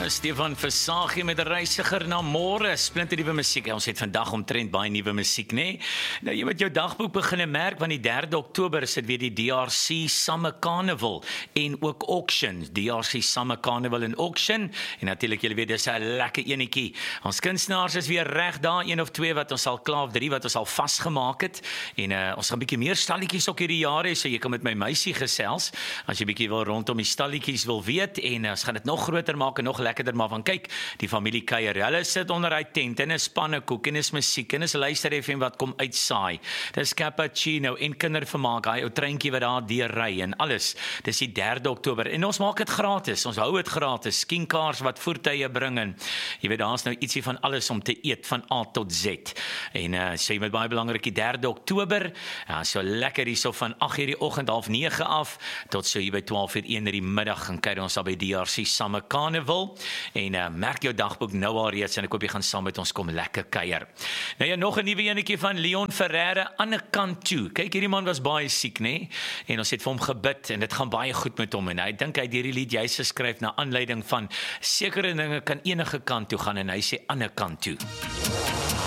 Stefan Versagie met 'n reisiger na môre. Splinter nuwe musiek. Ons het vandag omtrent baie nuwe musiek, nê? Nou jy moet jou dagboek begin merk, want die 3 Oktober is dit weer die DRC Summer Carnival en ook Auction. DRC Summer Carnival en Auction. En natuurlik julle weet dis 'n lekker enetjie. Ons kunstenaars is weer reg daar, 1 of 2 wat ons al klaar, of 3 wat ons al vasgemaak het. En ons gaan bietjie meer stalletjies ook hierdie jaar hê, so jy kan met my meisie gesels as jy bietjie wil rondom die stalletjies wil weet. En ons gaan dit nog groter maak en nog lekkerder, maar van kyk, die familie kuier, hulle sit onder hy tent en is pannekoek en is musiek en is luister FM wat kom uitsaai. Dis cappuccino en kindervermaak, hy ou treintjie wat daar deurry en alles. Dis die 3 Oktober en ons maak dit gratis. Ons hou dit gratis. Skenkaars wat voertuie bring en jy weet daar's nou ietsie van alles om te eet van A tot Z. En sê met baie belangrik die 3 Oktober, ja, so lekker hierso van 8:00 die oggend, 8:30 af tot so hier by 12:00 1 in die middag gaan kyk ons al by DRC Summer Carnival. En merk jou dagboek nou al reeds en ek hoop jy gaan saam met ons kom lekker kuier. Nou ja, nog 'n nuwe enetjie van Leon Ferreira, Ander Kant Toe. Kyk, hierdie man was baie siek, nê? En ons het vir hom gebid en dit gaan baie goed met hom en hy dink hy het hierdie lied juis geskryf na aanleiding van sekere dinge kan enige kant toe gaan en hy sê ander kant toe.